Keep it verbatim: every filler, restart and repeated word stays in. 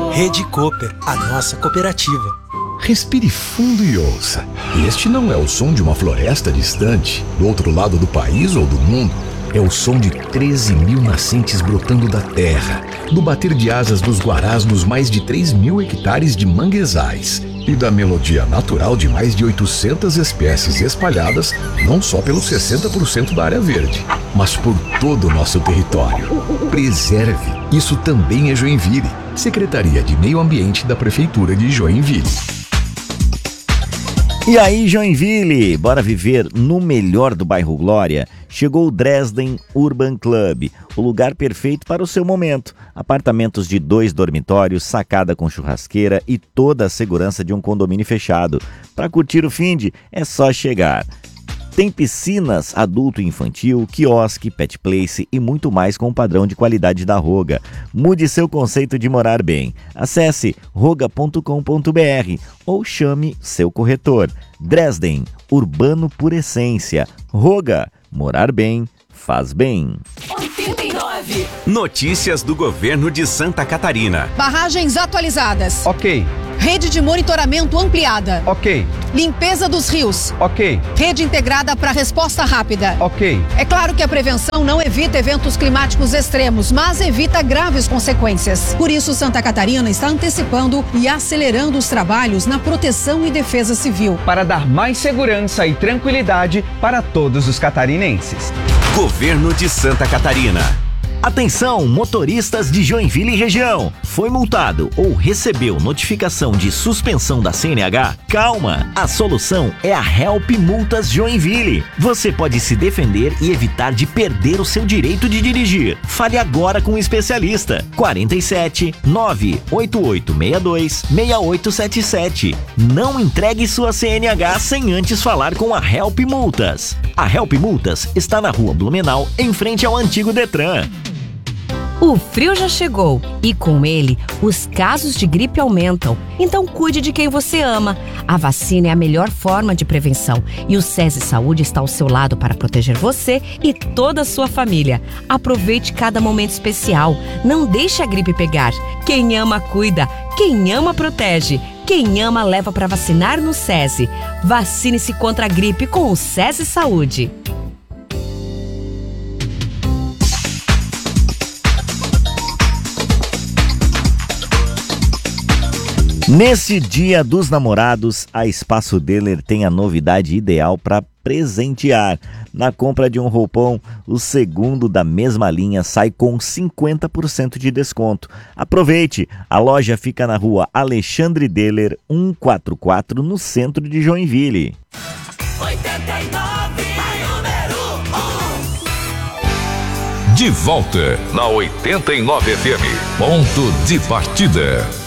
Rede Cooper, a nossa cooperativa. Respire fundo e ouça. Este não é o som de uma floresta distante, do outro lado do país ou do mundo. É o som de treze mil nascentes brotando da terra, do bater de asas dos guarás nos mais de três mil hectares de manguezais e da melodia natural de mais de oitocentas espécies espalhadas não só pelos sessenta por cento da área verde, mas por todo o nosso território. Preserve. Isso também é Joinville. Secretaria de Meio Ambiente da Prefeitura de Joinville. E aí, Joinville, bora viver no melhor do bairro Glória? Chegou o Dresden Urban Club, o lugar perfeito para o seu momento. Apartamentos de dois dormitórios, sacada com churrasqueira e toda a segurança de um condomínio fechado. Para curtir o finde, é só chegar. Tem piscinas adulto e infantil, quiosque, pet place e muito mais com o padrão de qualidade da Roga. Mude seu conceito de morar bem. Acesse roga ponto com ponto b r ou chame seu corretor. Dresden, urbano por essência. Roga, morar bem, faz bem. oitenta e nove. Notícias do governo de Santa Catarina. Barragens atualizadas. Ok. Rede de monitoramento ampliada. Ok. Limpeza dos rios. Ok. Rede integrada para resposta rápida. Ok. É claro que a prevenção não evita eventos climáticos extremos, mas evita graves consequências. Por isso, Santa Catarina está antecipando e acelerando os trabalhos na proteção e defesa civil. Para dar mais segurança e tranquilidade para todos os catarinenses. Governo de Santa Catarina. Atenção, motoristas de Joinville e região. Foi multado ou recebeu notificação de suspensão da C N H? Calma, a solução é a Help Multas Joinville. Você pode se defender e evitar de perder o seu direito de dirigir. Fale agora com o especialista. quatro sete nove oito oito seis dois seis oito sete sete. Não entregue sua C N H sem antes falar com a Help Multas. A Help Multas está na Rua Blumenau, em frente ao antigo Detran. O frio já chegou e com ele os casos de gripe aumentam. Então cuide de quem você ama. A vacina é a melhor forma de prevenção e o SESI Saúde está ao seu lado para proteger você e toda a sua família. Aproveite cada momento especial. Não deixe a gripe pegar. Quem ama, cuida. Quem ama, protege. Quem ama, leva para vacinar no SESI. Vacine-se contra a gripe com o SESI Saúde. Nesse Dia dos Namorados, a Espaço Deller tem a novidade ideal para presentear. Na compra de um roupão, o segundo da mesma linha sai com cinquenta por cento de desconto. Aproveite! A loja fica na rua Alexandre Deller, cento e quarenta e quatro, no centro de Joinville. oitenta e nove, número um. De volta na oitenta e nove F M. Ponto de partida.